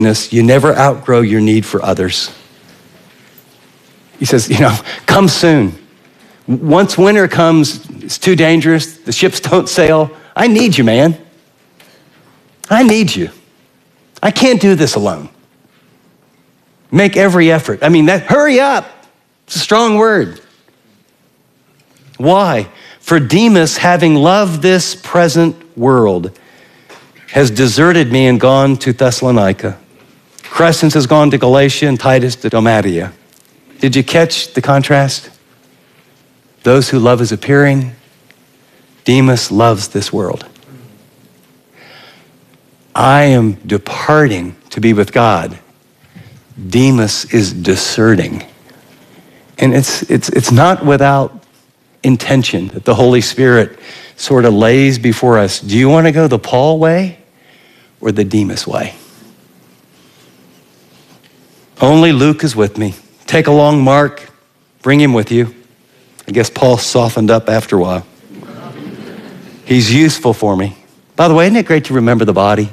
You never outgrow your need for others. He says, come soon. Once winter comes, it's too dangerous. The ships don't sail. I need you, man. I need you. I can't do this alone. Make every effort. Hurry up. It's a strong word. Why? For Demas, having loved this present world, has deserted me and gone to Thessalonica. Crescens has gone to Galatia and Titus to Dalmatia. Did you catch the contrast? Those who love is appearing. Demas loves this world. I am departing to be with God. Demas is deserting. And it's not without intention that the Holy Spirit sort of lays before us. Do you want to go the Paul way or the Demas way? Only Luke is with me. Take along Mark, bring him with you. I guess Paul softened up after a while. He's useful for me. By the way, isn't it great to remember the body?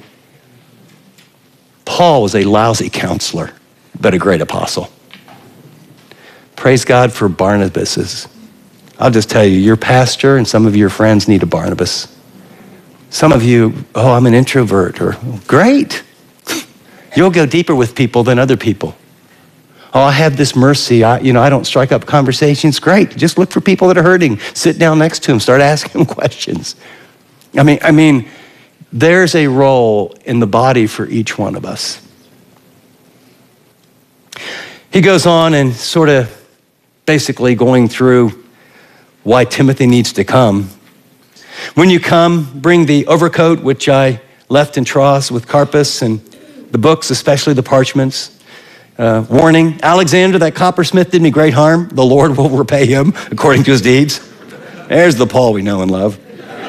Paul was a lousy counselor, but a great apostle. Praise God for Barnabases. I'll just tell you, your pastor and some of your friends need a Barnabas. Some of you, I'm an introvert, or great. You'll go deeper with people than other people. I have this mercy. I don't strike up conversations. Great. Just look for people that are hurting. Sit down next to them. Start asking them questions. There's a role in the body for each one of us. He goes on and sort of basically going through why Timothy needs to come. When you come, bring the overcoat, which I left in Troas with Carpus, and the books, especially the parchments. Warning, Alexander, that coppersmith did me great harm. The Lord will repay him according to his deeds. There's the Paul we know and love.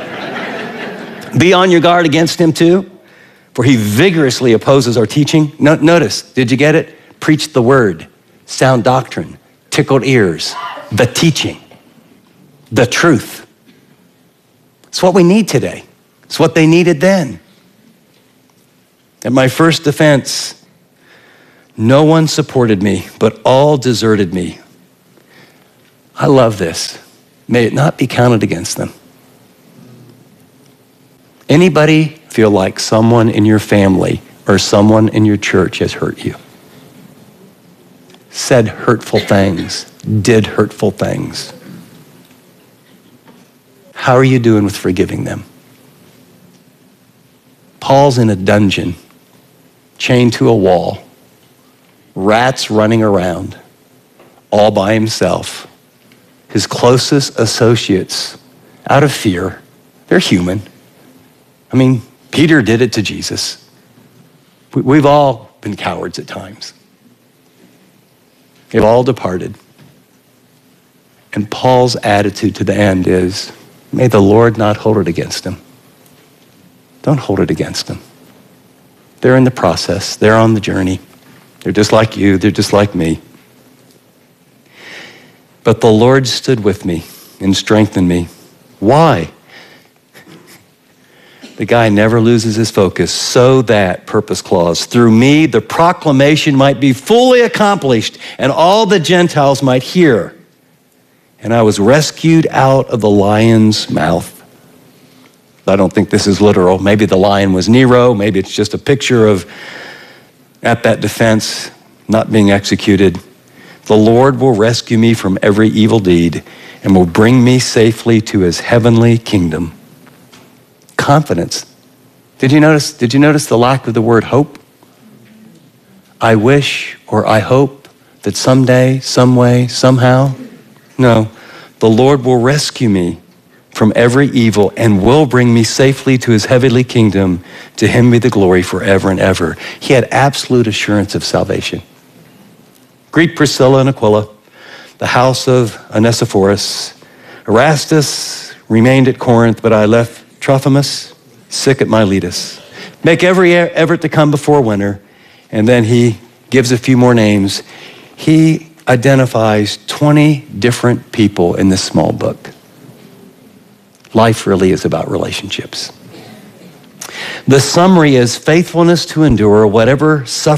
Be on your guard against him too, for he vigorously opposes our teaching. Notice, did you get it? Preach the word, sound doctrine, tickled ears, the teaching, the truth. It's what we need today. It's what they needed then. At my first defense, no one supported me, but all deserted me. I love this. May it not be counted against them. Anybody feel like someone in your family or someone in your church has hurt you? Said hurtful things, did hurtful things. How are you doing with forgiving them? Paul's in a dungeon, chained to a wall, rats running around, all by himself. His closest associates, out of fear, they're human. Peter did it to Jesus. We've all been cowards at times. They've all departed. And Paul's attitude to the end is, may the Lord not hold it against him. Don't hold it against them. They're in the process. They're on the journey. They're just like you. They're just like me. But the Lord stood with me and strengthened me. Why? The guy never loses his focus, so that, purpose clause, through me the proclamation might be fully accomplished and all the Gentiles might hear. And I was rescued out of the lion's mouth. I don't think this is literal. Maybe the lion was Nero. Maybe it's just a picture of, at that defense, not being executed. The Lord will rescue me from every evil deed and will bring me safely to his heavenly kingdom. Confidence. Did you notice the lack of the word hope? I wish or I hope that someday, some way, somehow. No, the Lord will rescue me from every evil and will bring me safely to his heavenly kingdom. To him be the glory forever and ever. He had absolute assurance of salvation. Greet Priscilla and Aquila, the house of Onesiphorus. Erastus remained at Corinth, but I left Trophimus sick at Miletus. Make every effort to come before winter. And then he gives a few more names. He identifies 20 different people in this small book. Life really is about relationships. The summary is faithfulness to endure whatever suffering